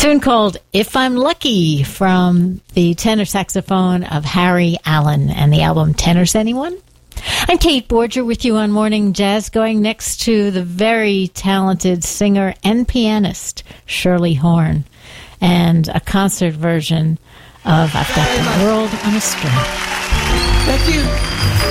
Tune called If I'm Lucky from the tenor saxophone of Harry Allen and the album Tenors Anyone? I'm Kate Borger with you on Morning Jazz, going next to the very talented singer and pianist Shirley Horn and a concert version of I've Got the World on a String. Thank you.